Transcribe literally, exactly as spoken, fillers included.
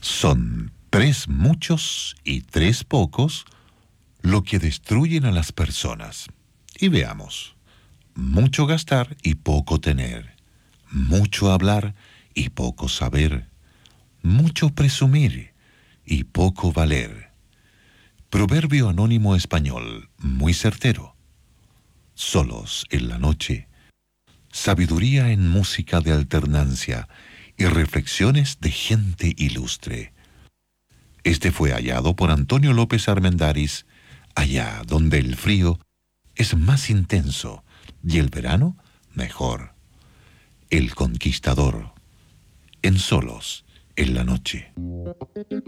Son tres muchos y tres pocos lo que destruyen a las personas. Y veamos. Mucho gastar y poco tener. Mucho hablar y poco saber. Mucho presumir y poco valer. Proverbio anónimo español, muy certero. Solos en la noche. Sabiduría en música de alternancia y reflexiones de gente ilustre. Este fue hallado por Antonio López Armendáriz, allá donde el frío es más intenso y el verano mejor. El Conquistador, en Solos en la noche.